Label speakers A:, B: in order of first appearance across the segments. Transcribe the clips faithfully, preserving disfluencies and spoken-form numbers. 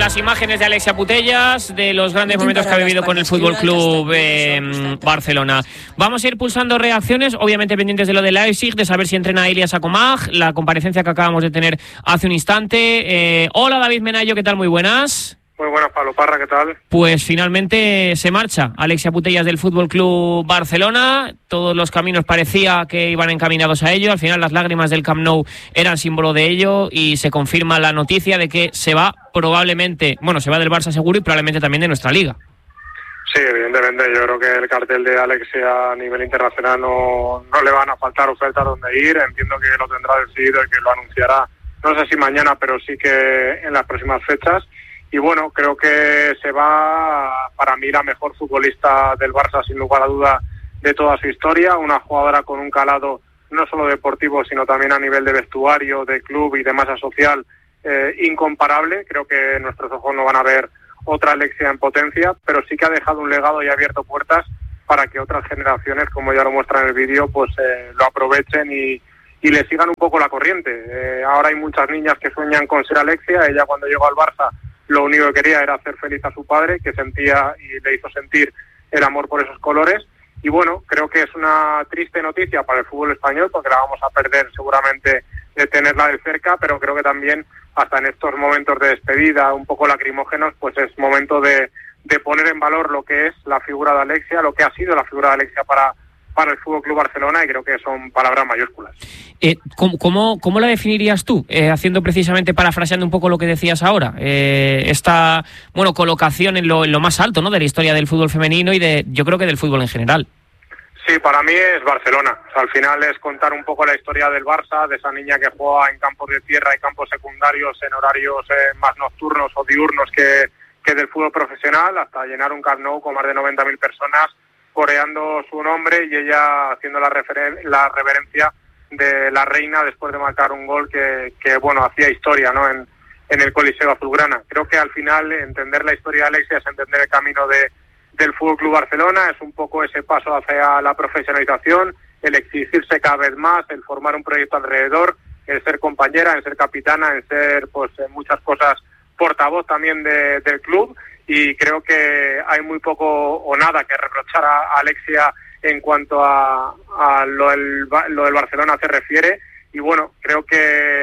A: las imágenes de Alexia Putellas, de los grandes momentos que ha vivido con el Fútbol Club eh, Barcelona. Vamos a ir pulsando reacciones, obviamente pendientes de lo de Leipzig, de saber si entrena Ilya Sakomag, la comparecencia que acabamos de tener hace un instante. Eh, hola David Menayo, ¿qué tal? Muy buenas.
B: Muy buenas, Pablo Parra, ¿qué tal?
A: Pues finalmente se marcha Alexia Putellas del Fútbol Club Barcelona. Todos los caminos parecía que iban encaminados a ello. Al final las lágrimas del Camp Nou eran símbolo de ello y se confirma la noticia de que se va probablemente, bueno, se va del Barça seguro y probablemente también de nuestra liga.
B: Sí, evidentemente. Yo creo que el cartel de Alexia a nivel internacional no, no le van a faltar ofertas donde ir. Entiendo que lo tendrá decidido y que lo anunciará, no sé si mañana, pero sí que en las próximas fechas. Y bueno, creo que se va, para mí, la mejor futbolista del Barça, sin lugar a duda, de toda su historia. Una jugadora con un calado no solo deportivo, sino también a nivel de vestuario, de club y de masa social eh, incomparable. Creo que nuestros ojos no van a ver otra Alexia en potencia, pero sí que ha dejado un legado y ha abierto puertas para que otras generaciones, como ya lo muestra en el vídeo, pues eh, lo aprovechen y, y le sigan un poco la corriente. Eh, ahora hay muchas niñas que sueñan con ser Alexia. Ella, cuando llegó al Barça, lo único que quería era hacer feliz a su padre, que sentía y le hizo sentir el amor por esos colores. Y bueno, creo que es una triste noticia para el fútbol español, porque la vamos a perder seguramente de tenerla de cerca, pero creo que también hasta en estos momentos de despedida, un poco lacrimógenos, pues es momento de, de poner en valor lo que es la figura de Alexia, lo que ha sido la figura de Alexia para para el Fútbol Club Barcelona, y creo que son palabras mayúsculas.
A: Eh, ¿cómo, cómo, ¿Cómo la definirías tú? Eh, haciendo precisamente, parafraseando un poco lo que decías ahora, eh, esta bueno colocación en lo, en lo más alto, ¿no?, de la historia del fútbol femenino y de, yo creo que del fútbol en general.
B: Sí, para mí es Barcelona. O sea, al final es contar un poco la historia del Barça, de esa niña que juega en campos de tierra y campos secundarios en horarios eh, más nocturnos o diurnos que, que del fútbol profesional, hasta llenar un Camp Nou con más de noventa mil personas coreando su nombre y ella haciendo la, referen- la reverencia de la reina después de marcar un gol que, que bueno, hacía historia, ¿no?, en, en el Coliseo Azulgrana. Creo que al final entender la historia de Alexia es entender el camino de, del Fútbol Club Barcelona, es un poco ese paso hacia la profesionalización, el exigirse cada vez más, el formar un proyecto alrededor, el ser compañera, el ser capitana, el ser, pues, en muchas cosas portavoz también de, del club. Y creo que hay muy poco o nada que reprochar a Alexia en cuanto a, a lo, del, lo del Barcelona se refiere. Y bueno, creo que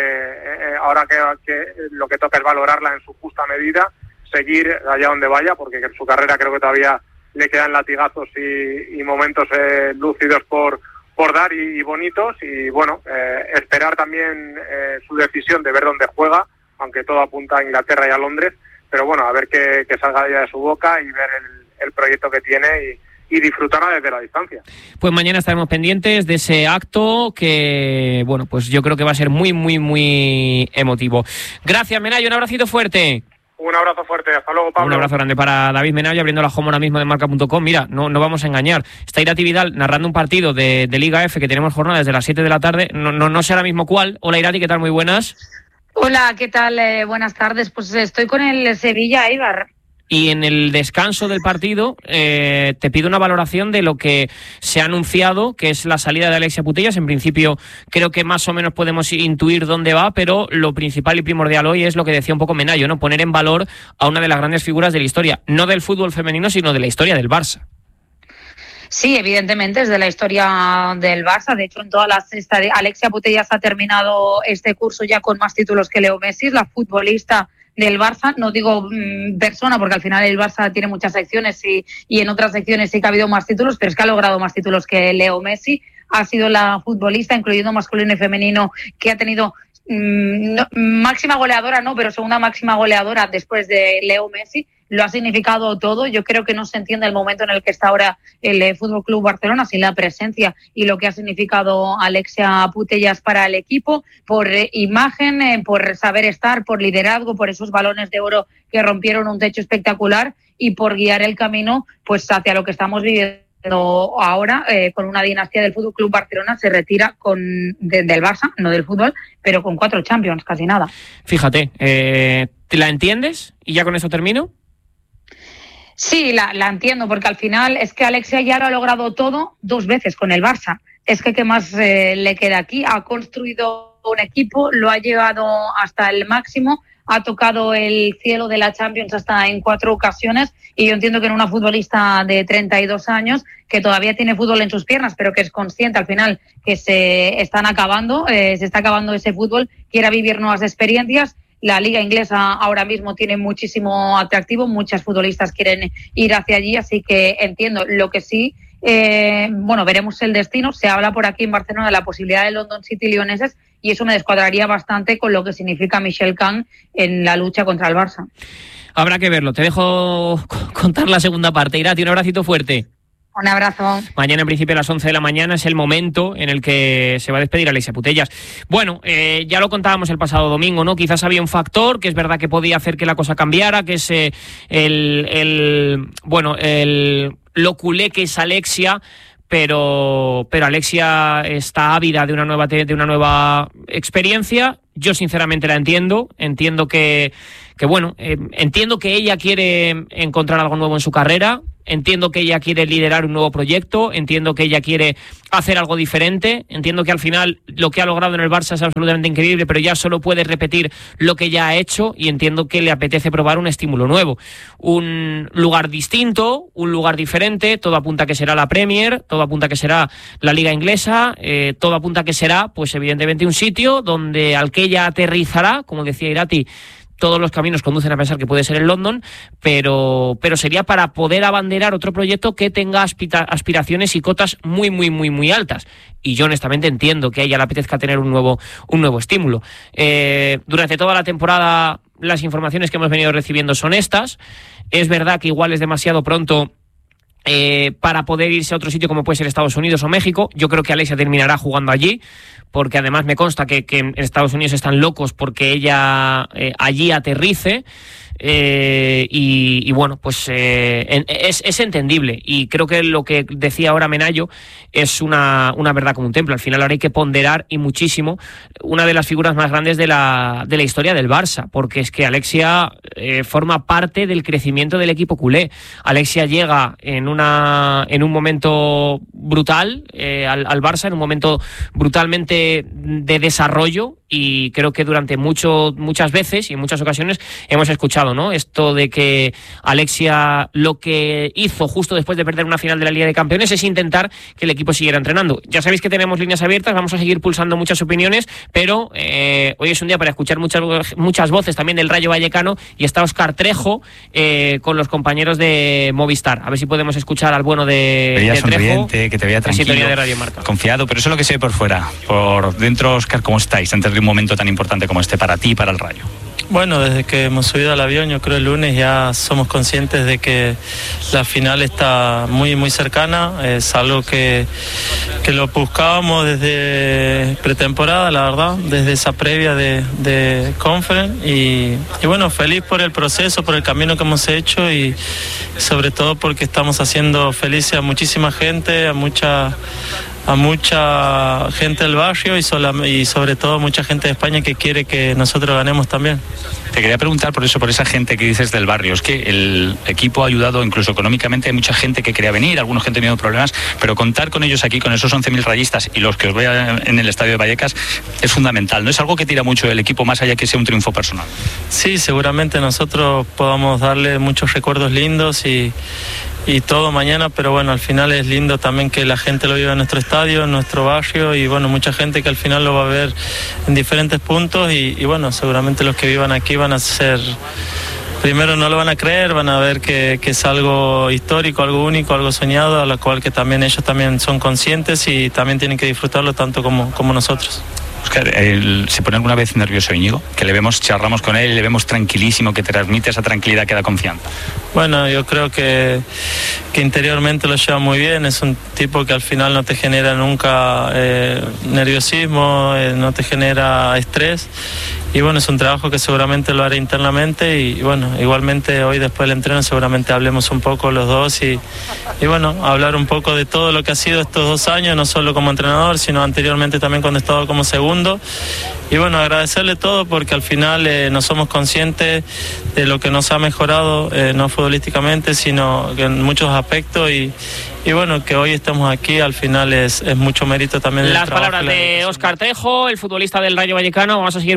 B: eh, ahora que, que lo que toca es valorarla en su justa medida, seguir allá donde vaya, porque en su carrera creo que todavía le quedan latigazos y, y momentos eh, lúcidos por, por dar y, y bonitos. Y bueno, eh, esperar también eh, su decisión de ver dónde juega, aunque todo apunta a Inglaterra y a Londres. Pero bueno, a ver que, que salga ya de su boca y ver el, el proyecto que tiene y, y disfrutarla desde la distancia.
A: Pues mañana estaremos pendientes de ese acto que, bueno, pues yo creo que va a ser muy, muy, muy emotivo. Gracias, Menayo, un abracito fuerte.
B: Un abrazo fuerte, hasta luego, Pablo.
A: Un abrazo grande para David Menayo, abriendo la home ahora mismo de marca punto com. Mira, no, no vamos a engañar, está Irati Vidal narrando un partido de, de Liga F que tenemos jornada desde las siete de la tarde, no, no, no sé ahora mismo cuál. Hola Irati, ¿qué tal? Muy buenas.
C: Hola, ¿qué tal? Eh, buenas tardes. Pues estoy con el Sevilla Eibar.
A: Y en el descanso del partido eh, te pido una valoración de lo que se ha anunciado, que es la salida de Alexia Putellas. En principio creo que más o menos podemos intuir dónde va, pero lo principal y primordial hoy es lo que decía un poco Menayo, ¿no?, poner en valor a una de las grandes figuras de la historia, no del fútbol femenino, sino de la historia del Barça.
C: Sí, evidentemente es de la historia del Barça. De hecho, en todas las estadísticas, Alexia Putellas ha terminado este curso ya con más títulos que Leo Messi, la futbolista del Barça. No digo mmm, persona, porque al final el Barça tiene muchas secciones y, y en otras secciones sí que ha habido más títulos, pero es que ha logrado más títulos que Leo Messi. Ha sido la futbolista, incluyendo masculino y femenino, que ha tenido mmm, no, máxima goleadora, no, pero segunda máxima goleadora después de Leo Messi. Lo ha significado todo. Yo creo que no se entiende el momento en el que está ahora el F C Barcelona sin la presencia y lo que ha significado Alexia Putellas para el equipo, por eh, imagen, eh, por saber estar, por liderazgo, por esos balones de oro que rompieron un techo espectacular y por guiar el camino pues hacia lo que estamos viviendo ahora, eh, con una dinastía del F C Barcelona. Se retira con de, del Barça, no del fútbol, pero con cuatro Champions, casi nada.
A: Fíjate, eh, ¿la entiendes? Y ya con eso termino.
C: Sí, la, la entiendo, porque al final es que Alexia ya lo ha logrado todo dos veces con el Barça. Es que ¿qué más eh, le queda aquí? Ha construido un equipo, lo ha llevado hasta el máximo, ha tocado el cielo de la Champions hasta en cuatro ocasiones, y yo entiendo que en una futbolista de treinta y dos años que todavía tiene fútbol en sus piernas, pero que es consciente al final que se están acabando, eh, se está acabando ese fútbol, quiera vivir nuevas experiencias. La liga inglesa ahora mismo tiene muchísimo atractivo, muchas futbolistas quieren ir hacia allí, así que entiendo. Lo que sí, eh, bueno, veremos el destino. Se habla por aquí en Barcelona de la posibilidad de London City Lioneses, y eso me descuadraría bastante con lo que significa Michel Can en la lucha contra el Barça.
A: Habrá que verlo. Te dejo contar la segunda parte. Irati, un abracito fuerte.
C: Un abrazo.
A: Mañana, en principio, a las once de la mañana es el momento en el que se va a despedir Alexia Putellas. Bueno, eh, ya lo contábamos el pasado domingo, ¿no? Quizás había un factor que es verdad que podía hacer que la cosa cambiara, que es eh, el, el, bueno, el lo culé que es Alexia, pero, pero Alexia está ávida de una nueva, de una nueva experiencia. Yo sinceramente la entiendo, entiendo que, que bueno, eh, entiendo que ella quiere encontrar algo nuevo en su carrera. Entiendo que ella quiere liderar un nuevo proyecto, entiendo que ella quiere hacer algo diferente, entiendo que al final lo que ha logrado en el Barça es absolutamente increíble, pero ya solo puede repetir lo que ya ha hecho, y entiendo que le apetece probar un estímulo nuevo, un lugar distinto, un lugar diferente. Todo apunta a que será la Premier, todo apunta a que será la Liga Inglesa, eh, todo apunta a que será, pues evidentemente, un sitio donde al que ella aterrizará, como decía Irati. Todos los caminos conducen a pensar que puede ser en London, pero, pero sería para poder abanderar otro proyecto que tenga aspira, aspiraciones y cotas muy, muy, muy, muy altas. Y yo honestamente entiendo que a ella le apetezca tener un nuevo, un nuevo estímulo. Eh, durante toda la temporada las informaciones que hemos venido recibiendo son estas. Es verdad que igual es demasiado pronto Eh, para poder irse a otro sitio como puede ser Estados Unidos o México. Yo creo que Alexia terminará jugando allí, porque además me consta que, que en Estados Unidos están locos porque ella eh, allí aterrice. Eh, y, y bueno, pues eh, es, es entendible, y creo que lo que decía ahora Menayo es una, una verdad como un templo. Al final ahora hay que ponderar, y muchísimo, una de las figuras más grandes de la, de la historia del Barça, porque es que Alexia eh, forma parte del crecimiento del equipo culé. Alexia llega en, una, en un momento brutal eh, al, al Barça, en un momento brutalmente de desarrollo, y creo que durante mucho, muchas veces y en muchas ocasiones hemos escuchado, ¿no?, esto de que Alexia lo que hizo justo después de perder una final de la Liga de Campeones es intentar que el equipo siguiera entrenando. Ya sabéis que tenemos líneas abiertas, vamos a seguir pulsando muchas opiniones, pero eh, hoy es un día para escuchar muchas, muchas voces también del Rayo Vallecano, y está Óscar Trejo eh, con los compañeros de Movistar. A ver si podemos escuchar al bueno de,
D: veía
A: de Trejo.
D: Sonriente, que te veía tranquilo,
A: de Radio Marca.
D: Confiado, pero eso es lo que se ve por fuera. Por dentro, Óscar, ¿cómo estáis antes de un momento tan importante como este para ti y para el Rayo?
E: Bueno, desde que hemos subido al avión, yo creo el lunes, ya somos conscientes de que la final está muy muy cercana. Es algo que, que lo buscábamos desde pretemporada, la verdad, desde esa previa de, de Conference, y, y bueno, feliz por el proceso, por el camino que hemos hecho, y sobre todo porque estamos haciendo felices a muchísima gente, a mucha a mucha gente del barrio, y, sola, y sobre todo mucha gente de España que quiere que nosotros ganemos también.
D: Te quería preguntar por eso, por esa gente que dices del barrio. Es que el equipo ha ayudado incluso económicamente, hay mucha gente que quería venir, algunos que han tenido problemas, pero contar con ellos aquí, con esos once mil rayistas y los que os vean en el estadio de Vallecas, es fundamental. ¿No es algo que tira mucho el equipo, más allá que sea un triunfo personal?
E: Sí, seguramente nosotros podamos darle muchos recuerdos lindos y y todo mañana, pero bueno, al final es lindo también que la gente lo viva en nuestro estadio, en nuestro barrio, y bueno, mucha gente que al final lo va a ver en diferentes puntos, y, y bueno, seguramente los que vivan aquí van a ser, primero no lo van a creer, van a ver que, que es algo histórico, algo único, algo soñado, a lo cual que también ellos también son conscientes y también tienen que disfrutarlo tanto como, como nosotros.
D: Óscar, el, ¿se pone alguna vez nervioso Íñigo? Que le vemos, charlamos con él y le vemos tranquilísimo, que transmite esa tranquilidad que da confianza.
E: Bueno, yo creo que, que interiormente lo lleva muy bien. Es un tipo que al final no te genera nunca eh, nerviosismo, eh, no te genera estrés. Y bueno, es un trabajo que seguramente lo haré internamente, y, y bueno, igualmente hoy después del entreno seguramente hablemos un poco los dos, y, y bueno, hablar un poco de todo lo que ha sido estos dos años, no solo como entrenador, sino anteriormente también cuando he estado como segundo. Y bueno, agradecerle todo, porque al final eh, no somos conscientes de lo que nos ha mejorado, eh, no futbolísticamente, sino en muchos aspectos, y, y bueno, que hoy estemos aquí al final es, es mucho mérito también del
A: Las
E: trabajo.
A: Las palabras de Óscar Trejo, el futbolista del Rayo Vallecano. Vamos a seguir pulsando opiniones.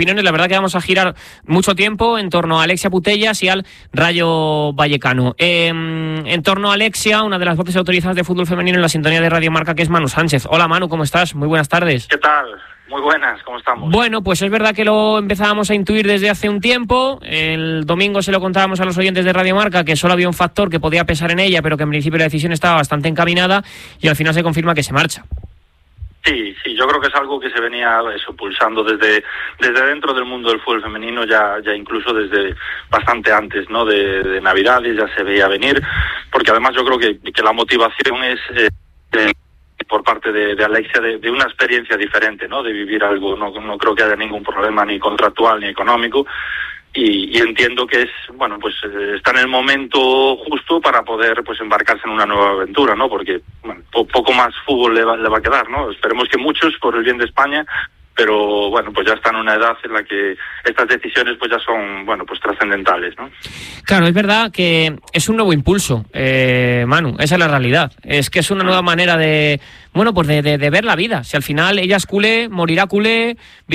A: opiniones. La verdad que vamos a girar mucho tiempo en torno a Alexia Putellas y al Rayo Vallecano. Eh, en torno a Alexia, una de las voces autorizadas de fútbol femenino en la sintonía de Radio Marca, que es Manu Sánchez. Hola Manu, ¿cómo estás? Muy buenas tardes.
F: ¿Qué tal? Muy buenas, ¿cómo estamos?
A: Bueno, pues es verdad que lo empezábamos a intuir desde hace un tiempo. El domingo se lo contábamos a los oyentes de Radio Marca que solo había un factor que podía pesar en ella, pero que en principio la decisión estaba bastante encaminada y al final se confirma que se marcha.
F: Sí, sí, yo creo que es algo que se venía eso, pulsando desde desde dentro del mundo del fútbol femenino, ya ya incluso desde bastante antes, ¿no? De, de Navidades ya se veía venir, porque además yo creo que, que la motivación es eh, de, por parte de, de Alexia de, de una experiencia diferente, ¿no? De vivir algo, no, no creo que haya ningún problema ni contractual ni económico. Y, y entiendo que es, bueno, pues eh, está en el momento justo para poder pues embarcarse en una nueva aventura, ¿no? Porque, bueno, po- poco más fútbol le va, le va a quedar, ¿no? Esperemos que muchos, por el bien de España, pero, bueno, pues ya está en una edad en la que estas decisiones pues ya son, bueno, pues trascendentales, ¿no?
A: Claro, es verdad que es un nuevo impulso, eh, Manu, esa es la realidad. Es que es una nueva manera de, bueno, pues de, de, de ver la vida. Si al final ella es culé, morirá culé,